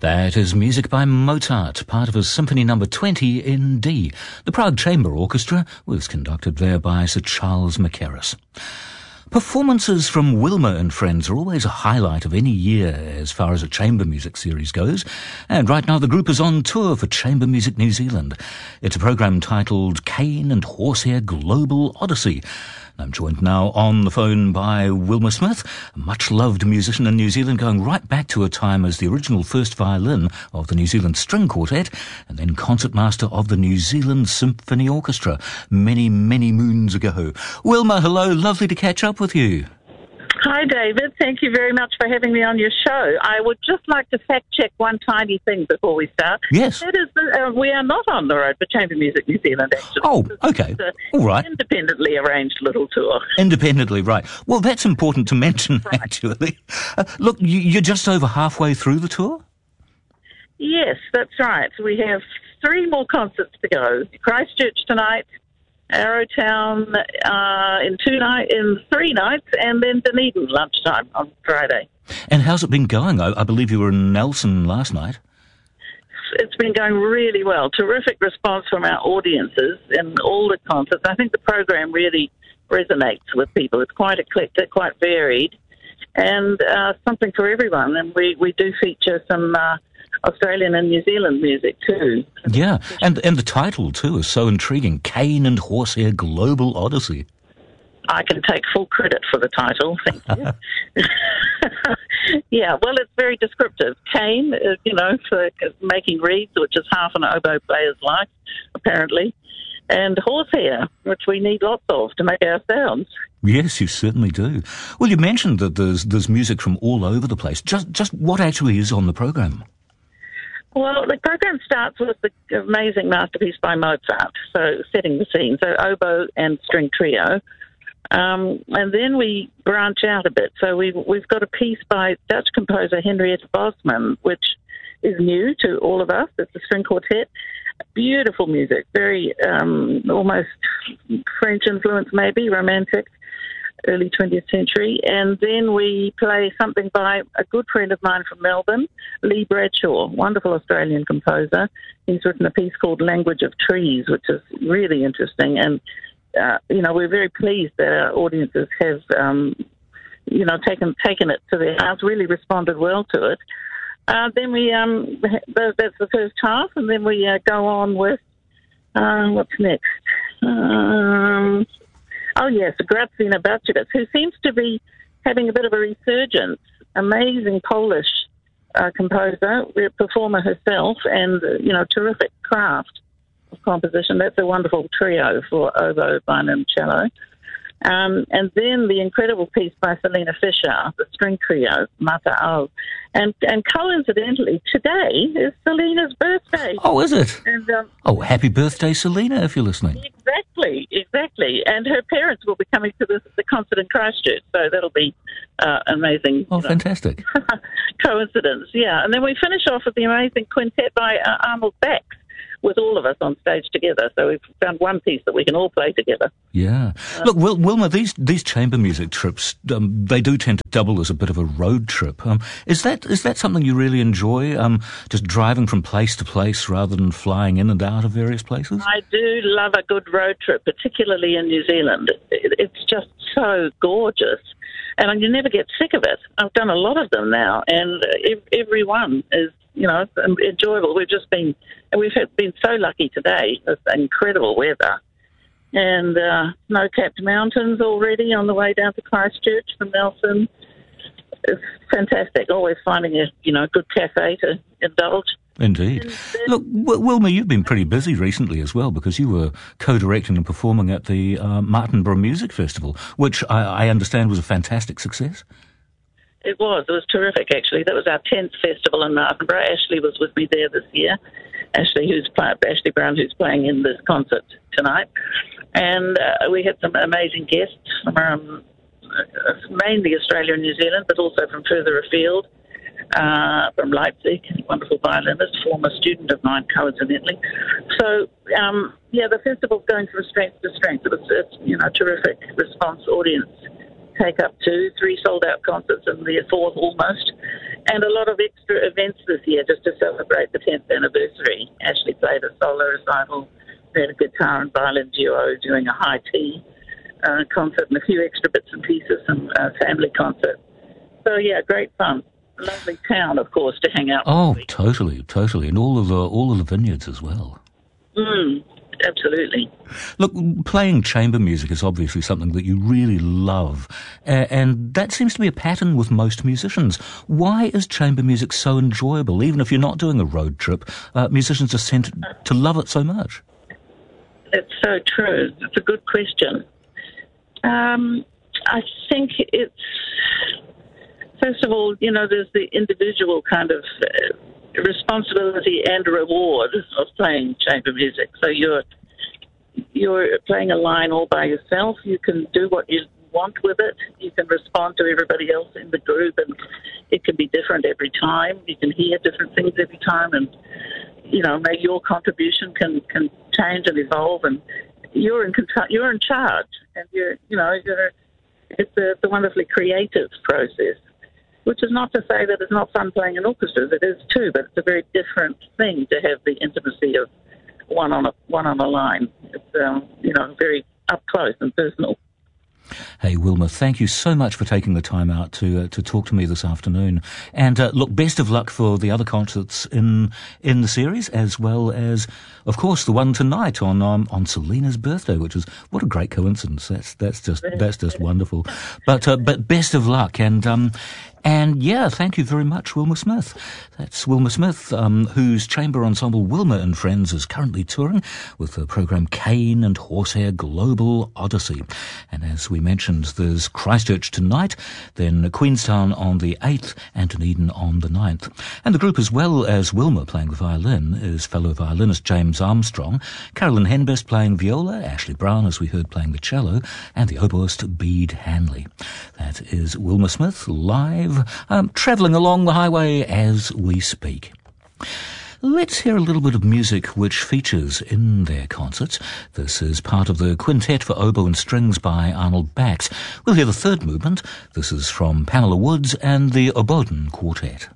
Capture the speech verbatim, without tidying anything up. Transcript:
That is music by Mozart, part of his Symphony Number twenty in D. The Prague Chamber Orchestra was conducted there by Sir Charles Mackerras. Performances from Wilma and Friends are always a highlight of any year as far as a chamber music series goes, and right now the group is on tour for Chamber Music New Zealand. It's a program titled Cane and Horsehair Global Odyssey. I'm joined now on the phone by Wilma Smith, a much-loved musician in New Zealand, going right back to a time as the original first violin of the New Zealand String Quartet and then concertmaster of the New Zealand Symphony Orchestra many, many moons ago. Wilma, hello, lovely to catch up with you. Hi, David. Thank you very much for having me on your show. I would just like to fact-check one tiny thing before we start. Yes. That is, uh, we are not on the road for Chamber Music New Zealand, actually. Oh, okay. All right. Independently arranged little tour. Independently, right. Well, that's important to mention, Right. actually. Uh, look, you, you're just over halfway through the tour? Yes, that's right. We have three more concerts to go. Christchurch tonight, Arrowtown uh, in two night, in three nights, and then Dunedin lunchtime on Friday. And how's it been going? I, I believe you were in Nelson last night. It's been going really well. Terrific response from our audiences in all the concerts. I think the program really resonates with people. It's quite eclectic, quite varied, and uh, something for everyone. And we, we do feature some uh, Australian and New Zealand music too. Yeah, and and the title too is so intriguing, Cane and Horsehair Global Odyssey. I can take full credit for the title, thank you. Yeah, well, it's very descriptive. Cane, uh, you know, for making reeds, which is half an oboe player's life, apparently, and horsehair, which we need lots of to make our sounds. Yes, you certainly do. Well, you mentioned that there's there's music from all over the place. Just just what actually is on the program? Well, the program starts with the amazing masterpiece by Mozart, so setting the scene, so oboe and string trio. Um, and then we branch out a bit. So we've, we've got a piece by Dutch composer Henrietta Bosman, which is new to all of us. It's a string quartet. Beautiful music, very um, almost French influence maybe, romantic, early twentieth century. And then we play something by a good friend of mine from Melbourne, Lee Bradshaw, wonderful Australian composer. He's written a piece called Language of Trees, which is really interesting. And, uh, you know, we're very pleased that our audiences have, um, you know, taken taken it to their hearts, really responded well to it. Uh, then we, um, that's the first half, and then we uh, go on with, uh, what's next? Um... Oh, yes, Grażyna Baciewicz, who seems to be having a bit of a resurgence. Amazing Polish uh, composer, performer herself, and, uh, you know, terrific craft of composition. That's a wonderful trio for oboe, violin, and cello. Um, and then the incredible piece by Selina Fisher, the string trio, Mata Au. And, and coincidentally, today is Selina's birthday. Oh, is it? And, um, oh, happy birthday, Selina, if you're listening. Exactly, exactly. And her parents will be coming to the, the concert in Christchurch, so that'll be uh, amazing. Oh, you know, fantastic. coincidence, yeah. And then we finish off with the amazing quintet by uh, Arnold Bax, with all of us on stage together. So we've found one piece that we can all play together. Yeah. Uh, Look, Wil- Wilma, these these chamber music trips, um, they do tend to double as a bit of a road trip. Um, is that is that something you really enjoy, um, just driving from place to place rather than flying in and out of various places? I do love a good road trip, particularly in New Zealand. It, it's just so gorgeous. And you never get sick of it. I've done a lot of them now, and every one is, you know, enjoyable. We've just been, and we've been so lucky today with incredible weather. And uh, snow-capped mountains already on the way down to Christchurch from Nelson. It's fantastic. Always finding a, you know, good cafe to indulge. Indeed. Look, w- Wilma, you've been pretty busy recently as well, because you were co-directing and performing at the uh, Martinborough Music Festival, which I, I understand was a fantastic success. It was. It was terrific, actually. That was our tenth festival in Martinborough. Ashley was with me there this year. Ashley, who's play, Ashley Brown, who's playing in this concert tonight. And uh, we had some amazing guests from um, mainly Australia and New Zealand, but also from further afield. Uh, from Leipzig, wonderful violinist, former student of mine, coincidentally. So, um, yeah, the festival's going from strength to strength. It's, it's you know, terrific response. Audience take up to three sold-out concerts and the fourth almost. and a lot of extra events this year just to celebrate the tenth anniversary. Ashley played a solo recital, then a guitar and violin duo doing a high tea uh, concert and a few extra bits and pieces, some uh, family concert. So, yeah, great fun. Lovely town, of course, to hang out. Oh, totally, totally. And all of the, all of the vineyards as well. Mm, absolutely. Look, playing chamber music is obviously something that you really love, uh, and that seems to be a pattern with most musicians. Why is chamber music so enjoyable? Even if you're not doing a road trip, uh, musicians are sent to love it so much. It's so true. It's a good question. Um, I think it's, first of all, you know, there's the individual kind of uh, responsibility and reward of playing chamber music. So you're you're playing a line all by yourself. You can do what you want with it. You can respond to everybody else in the group, and it can be different every time. You can hear different things every time, and you know, maybe your contribution can, can change and evolve, and you're in control, you're in charge, and you're you know you're, it's a, it's a wonderfully creative process. Which is not to say that it's not fun playing in orchestras. It is too, but it's a very different thing to have the intimacy of one on a one on a line. It's um, you know very up close and personal. Hey, Wilma, thank you so much for taking the time out to uh, to talk to me this afternoon. And uh, look, best of luck for the other concerts in in the series, as well as, of course, the one tonight on um, on Selena's birthday, which is what a great coincidence. That's that's just that's just wonderful. But uh, but best of luck, and um and yeah, thank you very much, Wilma Smith. That's Wilma Smith, um, whose chamber ensemble Wilma and Friends is currently touring with the program Cane and Horsehair Global Odyssey. And as we mentioned, there's Christchurch tonight, then Queenstown on the eighth, and Dunedin on the ninth. And the group, as well as Wilma playing the violin, is fellow violinist James Armstrong, Carolyn Henbest playing viola, Ashley Brown, as we heard, playing the cello, and the oboist Bede Hanley. That is Wilma Smith live, um, travelling along the highway as we speak. Let's hear a little bit of music which features in their concerts. This is part of the Quintet for Oboe and Strings by Arnold Bax. We'll hear the third movement. This is from Pamela Woods and the Oboden Quartet.